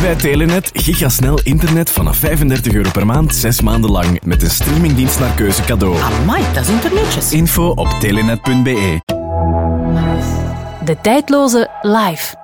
bij Telenet gigasnel internet vanaf €35 per maand, 6 maanden lang. Met een streamingdienst naar keuze cadeau. Amai, dat is internetjes. Info op telenet.be. De tijdloze live.